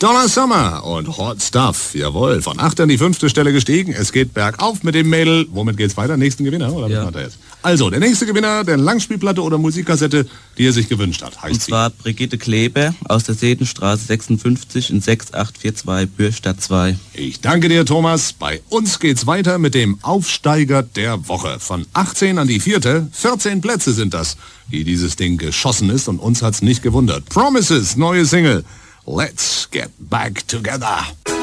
Donna Summer und Hot Stuff, jawohl, von 8 an die 5. Stelle gestiegen. Es geht bergauf mit dem Mädel. Womit geht's weiter? Nächsten Gewinner, oder was hat er jetzt? Also, der nächste Gewinner der Langspielplatte oder Musikkassette, die er sich gewünscht hat, heißt und zwar Brigitte Kleber aus der Sedenstraße 56 in 6842 Bürstadt 2. Ich danke dir, Thomas. Bei uns geht's weiter mit dem Aufsteiger der Woche. Von 18 an die 4. 14 Plätze sind das, die dieses Ding geschossen ist und uns hat's nicht gewundert. Promises, neue Single. Let's get back together.